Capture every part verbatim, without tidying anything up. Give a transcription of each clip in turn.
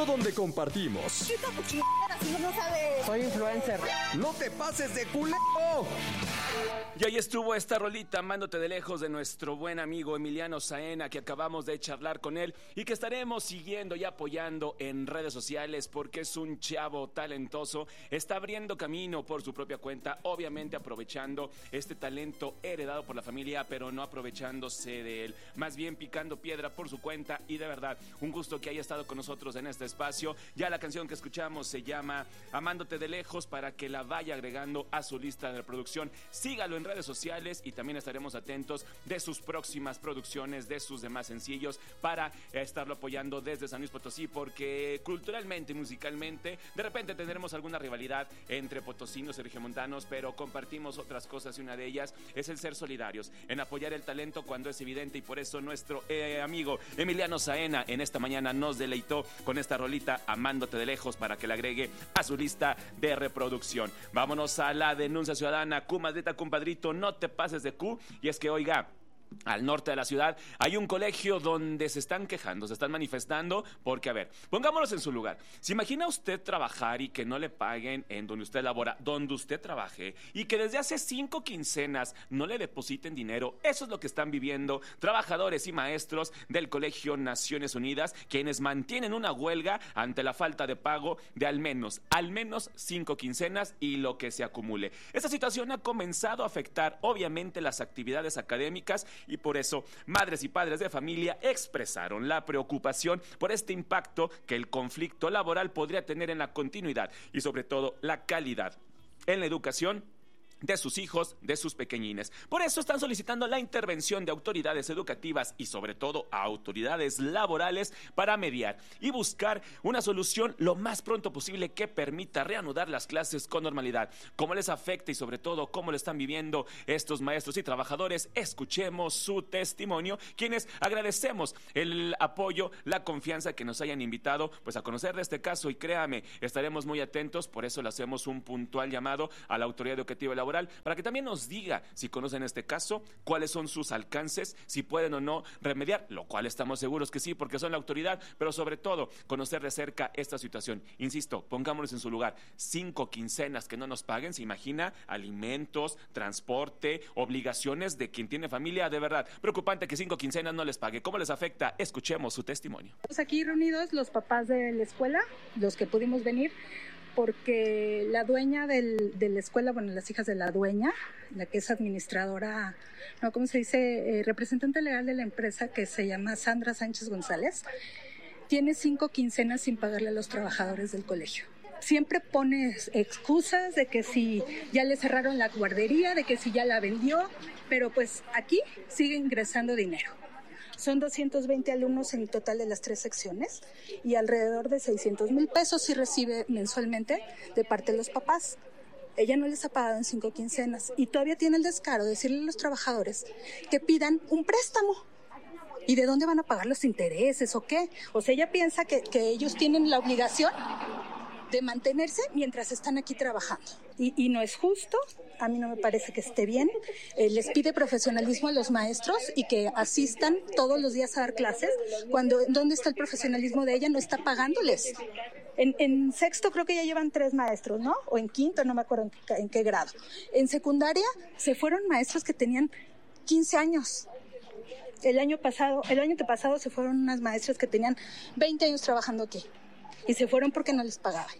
donde compartimos. ¿Qué está tu chingada si no sabe? Soy influencer. ¡No te pases de culero! Y ahí estuvo esta rolita, Amándote de lejos, de nuestro buen amigo Emiliano Zaena, que acabamos de charlar con él y que estaremos siguiendo y apoyando en redes sociales porque es un chavo talentoso, está abriendo camino por su propia cuenta, obviamente aprovechando este talento heredado por la familia, pero no aprovechándose de él, más bien picando piedra por su cuenta. Y de verdad, un gusto que haya estado con nosotros en este espacio. Ya la canción que escuchamos se llama Amándote de lejos, para que la vaya agregando a su lista de reproducción. Sígalo en redes sociales y también estaremos atentos de sus próximas producciones, de sus demás sencillos, para estarlo apoyando desde San Luis Potosí, porque culturalmente y musicalmente de repente tendremos alguna rivalidad entre potosinos y regiomontanos, pero compartimos otras cosas y una de ellas es el ser solidarios, en apoyar el talento cuando es evidente, y por eso nuestro eh, amigo Emiliano Zaena en esta mañana nos deleitó con esta rolita Amándote de lejos, para que la agregue a su lista de reproducción. Vámonos a la denuncia ciudadana. Q, maldita compadrito, no te pases de Q. Y es que, oiga, al norte de la ciudad hay un colegio donde se están quejando, se están manifestando porque, a ver, pongámonos en su lugar. ¿Se imagina usted trabajar y que no le paguen en donde usted labora, donde usted trabaje, y que desde hace cinco quincenas no le depositen dinero? Eso es lo que están viviendo trabajadores y maestros del Colegio Naciones Unidas, quienes mantienen una huelga ante la falta de pago de al menos, al menos cinco quincenas y lo que se acumule. Esta situación ha comenzado a afectar, obviamente, las actividades académicas, y por eso madres y padres de familia expresaron la preocupación por este impacto que el conflicto laboral podría tener en la continuidad y sobre todo la calidad en la educación de sus hijos, de sus pequeñines. Por eso están solicitando la intervención de autoridades educativas y sobre todo a autoridades laborales para mediar y buscar una solución lo más pronto posible que permita reanudar las clases con normalidad. ¿Cómo les afecta y sobre todo cómo lo están viviendo estos maestros y trabajadores? Escuchemos su testimonio, quienes agradecemos el apoyo, la confianza que nos hayan invitado pues a conocer de este caso, y créame, estaremos muy atentos. Por eso le hacemos un puntual llamado a la autoridad educativa y laboral para que también nos diga si conocen este caso, cuáles son sus alcances, si pueden o no remediar, lo cual estamos seguros que sí, porque son la autoridad, pero sobre todo conocer de cerca esta situación. Insisto, pongámonos en su lugar. Cinco quincenas que no nos paguen, se imagina, alimentos, transporte, obligaciones de quien tiene familia. De verdad, preocupante que cinco quincenas no les pague. ¿Cómo les afecta? Escuchemos su testimonio. Estamos aquí reunidos los papás de la escuela, los que pudimos venir, porque la dueña del, de la escuela, bueno, las hijas de la dueña, la que es administradora, no, ¿cómo se dice? Eh, representante legal de la empresa, que se llama Sandra Sánchez González, tiene cinco quincenas sin pagarle a los trabajadores del colegio. Siempre pone excusas de que si ya le cerraron la guardería, de que si ya la vendió, pero pues aquí sigue ingresando dinero. Son doscientos veinte alumnos en total de las tres secciones y alrededor de seiscientos mil pesos sí recibe mensualmente de parte de los papás. Ella no les ha pagado en cinco quincenas y todavía tiene el descaro de decirle a los trabajadores que pidan un préstamo. ¿Y de dónde van a pagar los intereses o qué? O sea, ella piensa que, que ellos tienen la obligación de mantenerse mientras están aquí trabajando. Y, y no es justo, a mí no me parece que esté bien. Eh, les pide profesionalismo a los maestros y que asistan todos los días a dar clases, cuando ¿dónde está el profesionalismo de ella? No está pagándoles. En, en sexto creo que ya llevan tres maestros, ¿no? O en quinto, no me acuerdo en qué, en qué grado. En secundaria se fueron maestros que tenían quince años. El año pasado, el año pasado se fueron unas maestras que tenían veinte años trabajando aquí. Y se fueron porque no les pagaban.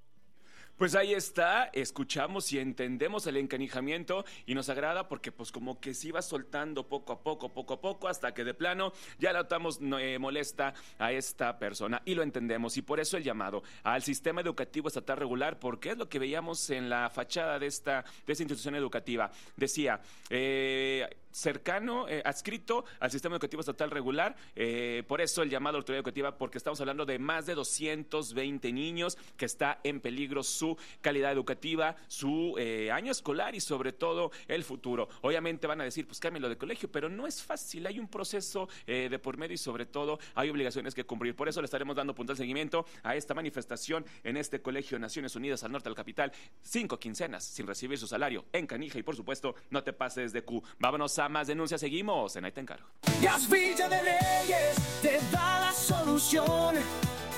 Pues ahí está, escuchamos y entendemos el encanijamiento y nos agrada porque pues como que se iba soltando poco a poco, poco a poco, hasta que de plano ya notamos eh, molesta a esta persona y lo entendemos, y por eso el llamado al sistema educativo estatal regular, porque es lo que veíamos en la fachada de esta, de esta institución educativa. Decía, eh, cercano, eh, adscrito al sistema educativo estatal regular, eh, por eso el llamado a la autoridad educativa, porque estamos hablando de más de doscientos veinte niños que está en peligro su calidad educativa, su eh, año escolar y sobre todo el futuro. Obviamente van a decir, pues cámbialo de colegio, pero no es fácil, hay un proceso eh, de por medio y sobre todo hay obligaciones que cumplir. Por eso le estaremos dando puntual seguimiento a esta manifestación en este Colegio Naciones Unidas al norte de la capital. Cinco quincenas sin recibir su salario en canija y por supuesto no te pases de Q. Vámonos a más denuncias, seguimos en Ahí te encargo. Gas Villa de Reyes te da la solución.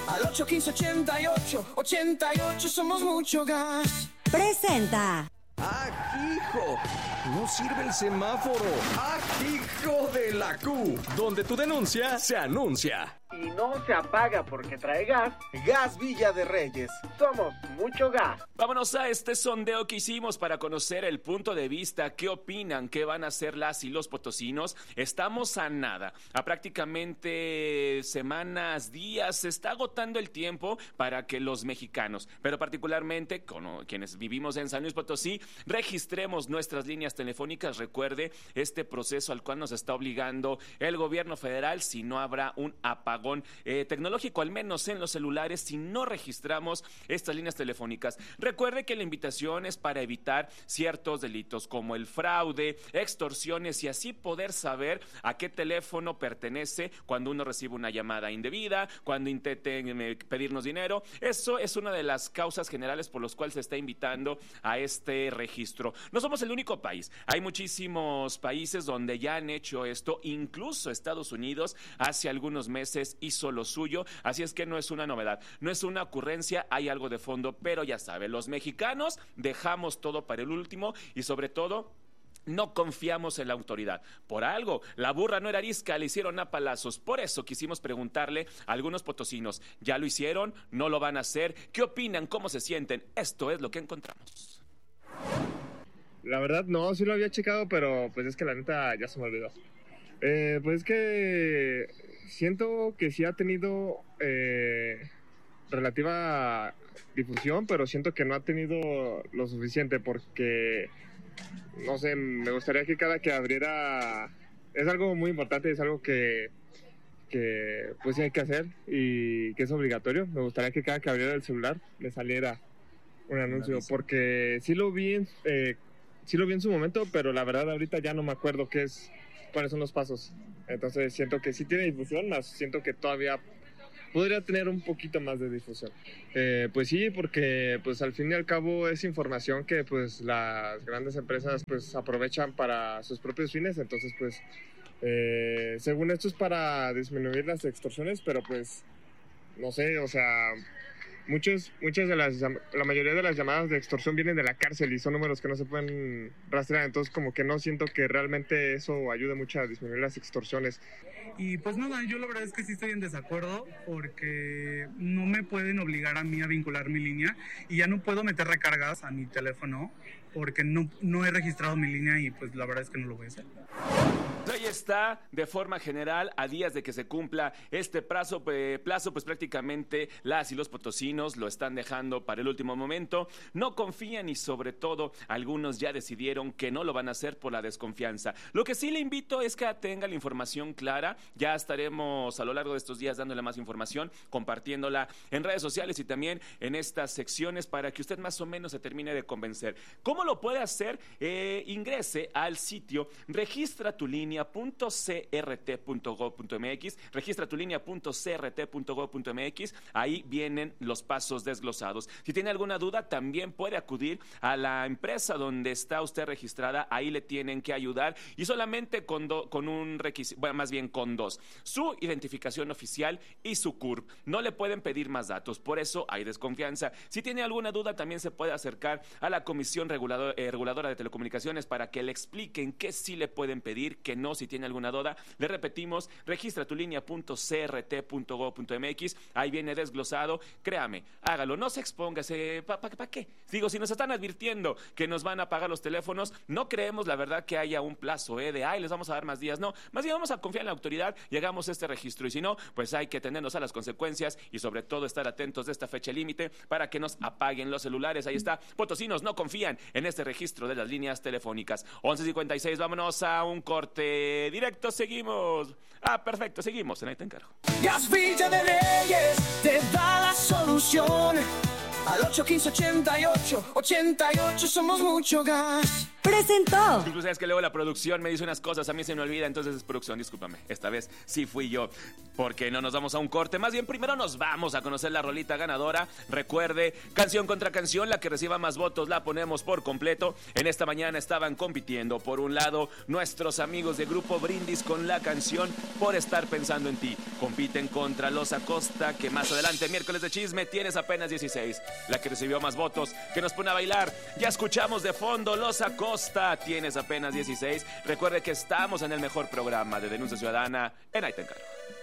Al ocho uno cinco, ochenta y ocho, ochenta y ocho, somos mucho gas. Presenta. ¡Ah, hijo! No sirve el semáforo. ¡Ah, hijo de la Q! Donde tu denuncia se anuncia. Y no se apaga porque trae gas. Gas Villa de Reyes. Somos mucho gas. Vámonos a este sondeo que hicimos para conocer el punto de vista, qué opinan, qué van a hacer las y los potosinos. Estamos a nada, a prácticamente semanas, días, se está agotando el tiempo para que los mexicanos, pero particularmente con quienes vivimos en San Luis Potosí, registremos nuestras líneas telefónicas. Recuerde este proceso al cual nos está obligando el gobierno federal, si no habrá un apagón eh, tecnológico, al menos en los celulares, si no registramos estas líneas telefónicas. Recuerde que la invitación es para evitar ciertos delitos como el fraude, extorsiones y así poder saber a qué teléfono pertenece cuando uno recibe una llamada indebida, cuando intenten pedirnos dinero. Eso es una de las causas generales por las cuales se está invitando a este registro. No somos el único país, hay muchísimos países donde ya han hecho esto, incluso Estados Unidos hace algunos meses hizo lo suyo, así es que no es una novedad, no es una ocurrencia, hay algo de fondo, pero ya sabe, los mexicanos dejamos todo para el último y sobre todo no confiamos en la autoridad. Por algo, la burra no era arisca, le hicieron a palazos. Por eso quisimos preguntarle a algunos potosinos, ¿ya lo hicieron? ¿No lo van a hacer? ¿Qué opinan? ¿Cómo se sienten? Esto es lo que encontramos. La verdad no, sí lo había checado, pero pues es que la neta ya se me olvidó. Eh, pues es que siento que sí ha tenido eh, relativa difusión, pero siento que no ha tenido lo suficiente porque, no sé, me gustaría que cada que abriera, es algo muy importante, es algo que, que pues sí hay que hacer y que es obligatorio. Me gustaría que cada que abriera el celular me saliera un anuncio, porque sí lo vi en, eh, sí lo vi en su momento, pero la verdad ahorita ya no me acuerdo qué es, cuáles son los pasos. Entonces siento que sí tiene difusión, más siento que todavía podría tener un poquito más de difusión. Eh, pues sí, porque pues al fin y al cabo es información que pues las grandes empresas pues aprovechan para sus propios fines. Entonces pues eh, según esto es para disminuir las extorsiones, pero pues no sé, o sea, muchos, muchas de las, la mayoría de las llamadas de extorsión vienen de la cárcel y son números que no se pueden rastrear, entonces como que no siento que realmente eso ayude mucho a disminuir las extorsiones. Y pues nada, yo la verdad es que sí estoy en desacuerdo porque no me pueden obligar a mí a vincular mi línea y ya no puedo meter recargas a mi teléfono porque no, no he registrado mi línea y pues la verdad es que no lo voy a hacer. Ahí está, de forma general, a días de que se cumpla este plazo, eh, plazo, pues prácticamente las y los potosinos lo están dejando para el último momento. No confían y sobre todo algunos ya decidieron que no lo van a hacer por la desconfianza. Lo que sí le invito es que tenga la información clara. Ya estaremos a lo largo de estos días dándole más información, compartiéndola en redes sociales y también en estas secciones para que usted más o menos se termine de convencer. ¿Cómo lo puede hacer? Eh, ingrese al sitio registra tu línea punto c r t punto gov punto m x, registra tu línea punto c r t punto gov punto m x, ahí vienen los pasos desglosados. Si tiene alguna duda, también puede acudir a la empresa donde está usted registrada, ahí le tienen que ayudar y solamente con, do, con un requisito, bueno, más bien con dos, su identificación oficial y su C U R P. No le pueden pedir más datos, por eso hay desconfianza. Si tiene alguna duda, también se puede acercar a la Comisión Regulador, eh, Reguladora de Telecomunicaciones para que le expliquen qué sí le pueden pedir, que no, si tiene alguna duda. Le repetimos, registra tu línea punto c r t punto gov punto m x, ahí viene desglosado. Créame, hágalo, no se exponga. ¿Para pa, pa qué? Digo, si nos están advirtiendo que nos van a apagar los teléfonos, no creemos la verdad que haya un plazo eh, de, ay, les vamos a dar más días. No, más bien vamos a confiar en la autoridad y hagamos este registro. Y si no, pues hay que atendernos a las consecuencias y sobre todo estar atentos de esta fecha límite para que nos apaguen los celulares. Ahí está, potosinos no confían en este registro de las líneas telefónicas. once cincuenta y seis, vámonos a un corte directo, seguimos. Ah, perfecto, seguimos en Ahí Te Encargo. Gas Villa de Reyes te da la solución. Al ocho uno cinco ochenta y ocho, ochenta y ocho somos mucho gas. Presentó. Tú sabes que luego la producción me dice unas cosas, a mí se me olvida, entonces es producción, discúlpame. Esta vez sí fui yo, porque no nos vamos a un corte. Más bien, primero nos vamos a conocer la rolita ganadora. Recuerde, canción contra canción, la que reciba más votos la ponemos por completo. En esta mañana estaban compitiendo, por un lado, nuestros amigos de Grupo Brindis con la canción Por Estar Pensando en Ti. Compiten contra Los Acosta, que más adelante, miércoles de chisme, tienes apenas dieciséis. La que recibió más votos, que nos pone a bailar. Ya escuchamos de fondo Los Acosta. Tienes apenas dieciséis. Recuerde que estamos en el mejor programa de denuncia ciudadana en Ahí Te Encargo.